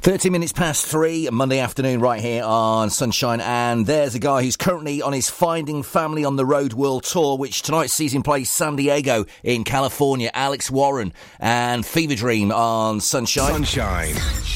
30 minutes past 3, Monday afternoon, right here on Sunshine. And there's a guy who's currently on his Finding Family on the Road World Tour, which tonight sees him play San Diego in California. Alex Warren and Fever Dream on Sunshine. Sunshine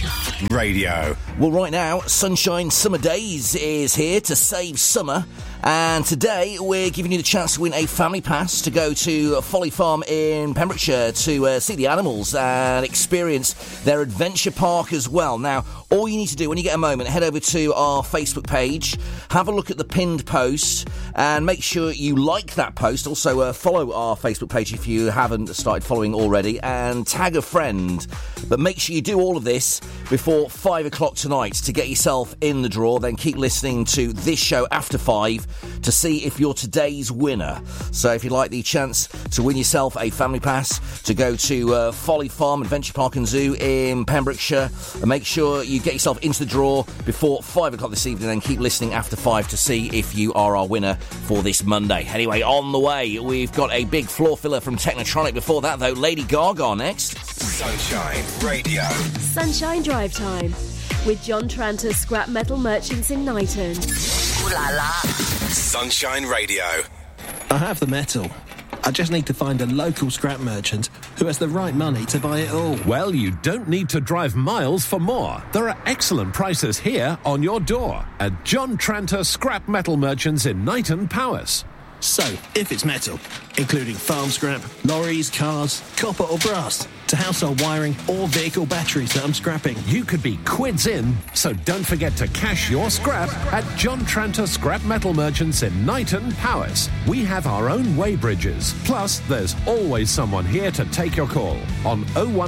Radio. Well, right now, Sunshine Summer Days is here to save summer. And today we're giving you the chance to win a family pass to go to Folly Farm in Pembrokeshire to see the animals and experience their adventure park as well. Now, all you need to do when you get a moment, head over to our Facebook page, have a look at the pinned post and make sure you like that post. Also, follow our Facebook page if you haven't started following already and tag a friend. But make sure you do all of this before 5 o'clock tonight to get yourself in the draw. Then keep listening to this show after 5 to see if you're today's winner. So if you'd like the chance to win yourself a family pass to go to Folly Farm Adventure Park and Zoo in Pembrokeshire, make sure you get yourself into the draw before 5 o'clock this evening, and keep listening after 5 to see if you are our winner for this Monday. Anyway, on the way, we've got a big floor filler from Technotronic. Before that, though, Lady Gaga next. Sunshine Radio. Sunshine Drive Time with John Tranter, Scrap Metal Merchants in Knighton. Ooh la la. Sunshine Radio. I have the metal. I just need to find a local scrap merchant who has the right money to buy it all. Well, you don't need to drive miles for more. There are excellent prices here on your door at John Tranter Scrap Metal Merchants in Knighton, Powys. So, if it's metal, including farm scrap, lorries, cars, copper or brass, to household wiring or vehicle batteries that I'm scrapping, you could be quids in, so don't forget to cash your scrap at John Tranter Scrap Metal Merchants in Knighton, Powys. We have our own weighbridges, plus there's always someone here to take your call on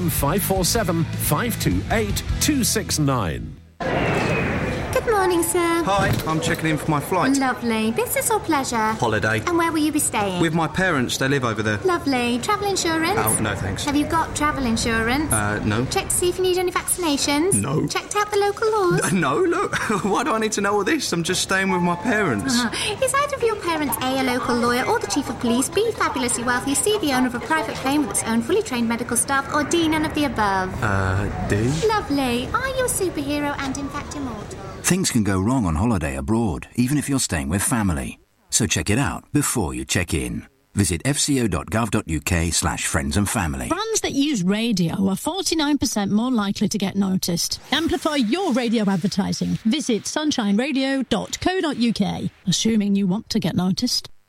01547 528 269. Good morning, sir. Hi, I'm checking in for my flight. Lovely. Business or pleasure? Holiday. And where will you be staying? With my parents, they live over there. Lovely. Travel insurance? Oh, no thanks. Have you got travel insurance? No. Checked to see if you need any vaccinations? No. Checked out the local laws? No, look. Why do I need to know all this? I'm just staying with my parents. Is either of your parents A local lawyer, or the chief of police, B, fabulously wealthy, C, the owner of a private plane with its own fully trained medical staff, or D, none of the above? D? Lovely. Are you a superhero and in fact immortal? Things can go wrong on holiday abroad, even if you're staying with family. So check it out before you check in. Visit fco.gov.uk/friends and family. Brands that use radio are 49% more likely to get noticed. Amplify your radio advertising. Visit sunshineradio.co.uk, assuming you want to get noticed.